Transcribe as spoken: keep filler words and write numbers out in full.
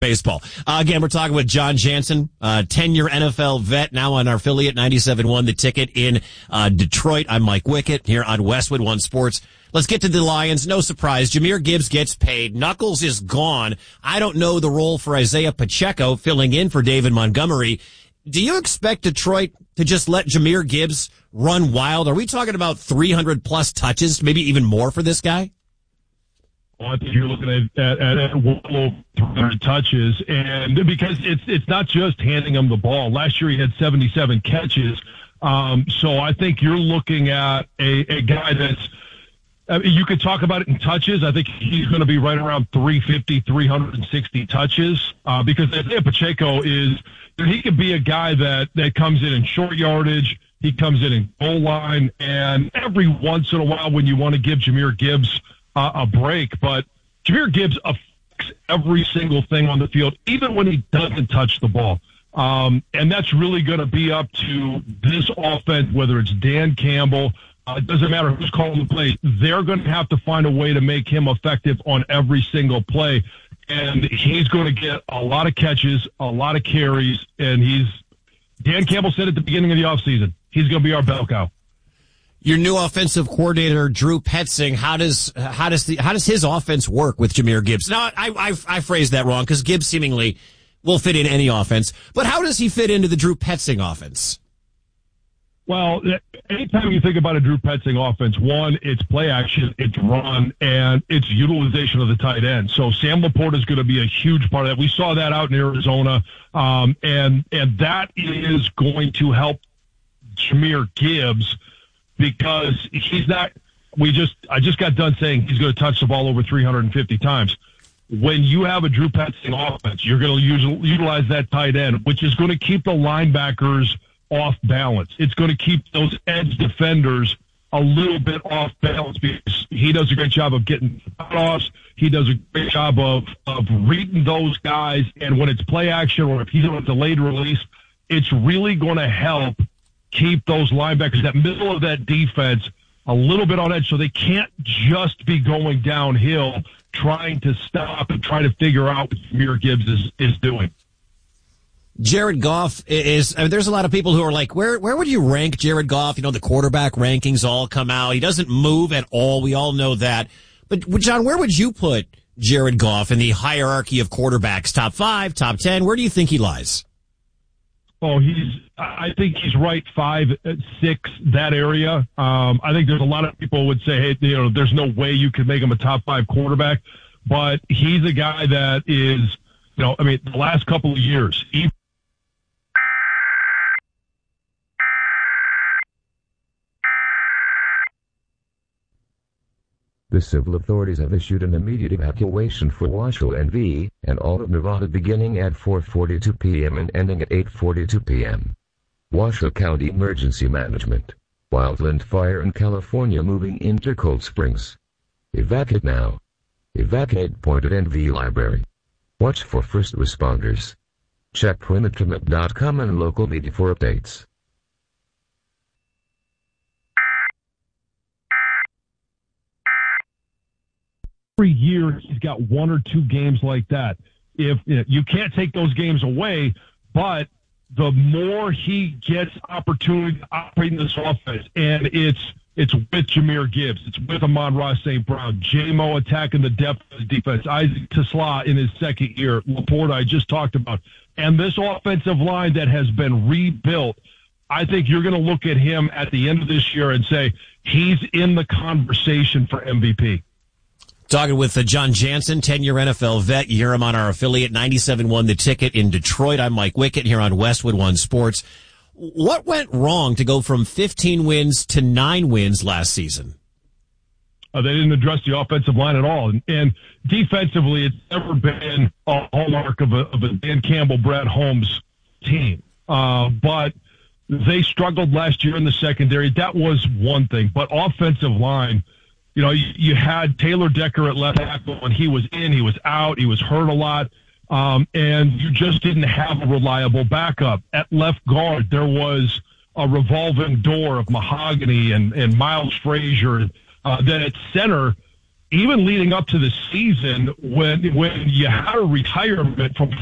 Baseball. Uh, again, we're talking with John Jansen, uh, ten-year N F L vet, now on our affiliate ninety-seven point one, The Ticket in uh, Detroit. I'm Mike Wickett here on Westwood One Sports. Let's get to the Lions. No surprise. Jahmyr Gibbs gets paid. Knuckles is gone. I don't know the role for Isaiah Pacheco filling in for David Montgomery. Do you expect Detroit to just let Jahmyr Gibbs run wild? Are we talking about three hundred plus touches, maybe even more for this guy? I think you're looking at at, at, at well over three hundred touches, and because it's it's not just handing him the ball. Last year he had seventy-seven catches, um, so I think you're looking at a, a guy that's. I mean, you could talk about it in touches. I think he's going to be right around three fifty, three sixty touches, uh, because Isaiah Pacheco is he could be a guy that that comes in in short yardage. He comes in in goal line, and every once in a while when you want to give Jahmyr Gibbs Uh, a break, but Jahmyr Gibbs affects every single thing on the field, even when he doesn't touch the ball. Um, and that's really going to be up to this offense, whether it's Dan Campbell, uh, it doesn't matter who's calling the plays. They're going to have to find a way to make him effective on every single play. And he's going to get a lot of catches, a lot of carries, and he's Dan Campbell said at the beginning of the offseason, he's going to be our bell cow. Your new offensive coordinator, Drew Petzing, how does how does the how does his offense work with Jahmyr Gibbs? Now, I I, I phrased that wrong because Gibbs seemingly will fit in any offense, but how does he fit into the Drew Petzing offense? Well, anytime you think about a Drew Petzing offense, one, it's play action, it's run, and it's utilization of the tight end. So Sam Laporta is going to be a huge part of that. We saw that out in Arizona, um, and and that is going to help Jahmyr Gibbs. Because he's not, we just, I just got done saying he's going to touch the ball over three hundred fifty times. When you have a Drew Petzing offense, you're going to use, utilize that tight end, which is going to keep the linebackers off balance. It's going to keep those edge defenders a little bit off balance because he does a great job of getting offs. He does a great job of, of reading those guys. And when it's play action or if he's on a delayed release, it's really going to help keep those linebackers, that middle of that defense, a little bit on edge so they can't just be going downhill trying to stop and try to figure out what Jahmyr Gibbs is, is doing. Jared Goff is, I mean, there's a lot of people who are like, where, where would you rank Jared Goff? You know, the quarterback rankings all come out. He doesn't move at all. We all know that. But John, where would you put Jared Goff in the hierarchy of quarterbacks? Top five, top ten? Where do you think he lies? Oh, he's, I think he's right five, six, that area. Um, I think there's a lot of people who would say, hey, you know, there's no way you could make him a top five quarterback, but he's a guy that is, you know, I mean, the last couple of years, he The civil authorities have issued an immediate evacuation for Washoe N V and all of Nevada beginning at four forty-two p.m. and ending at eight forty-two p.m. Washoe County Emergency Management. Wildland Fire in California moving into Cold Springs. Evacuate now. Evacuate point at N V Library. Watch for first responders. Check perimeter map dot com and local media for updates. Every year he's got one or two games like that. If you know, you can't take those games away, but the more he gets opportunity to operate in this offense, and it's it's with Jahmyr Gibbs, it's with Amon-Ra Saint Brown, J-Mo attacking the depth of the defense, Isaac Tesla in his second year, Laporta I just talked about, and this offensive line that has been rebuilt, I think you're going to look at him at the end of this year and say he's in the conversation for M V P. Talking with uh, John Jansen, ten-year N F L vet. You hear him on our affiliate, ninety-seven point one The Ticket in Detroit. I'm Mike Wickett here on Westwood One Sports. What went wrong to go from fifteen wins to nine wins last season? Uh, they didn't address the offensive line at all. And, and defensively, it's never been a hallmark of a, of a Dan Campbell, Brad Holmes team. Uh, but they struggled last year in the secondary. That was one thing. But offensive line, you know, you, you had Taylor Decker at left tackle when he was in, he was out, he was hurt a lot, um, and you just didn't have a reliable backup. At left guard, there was a revolving door of Mahogany and, and Miles Frazier. Uh, then at center, even leading up to the season, when when you had a retirement from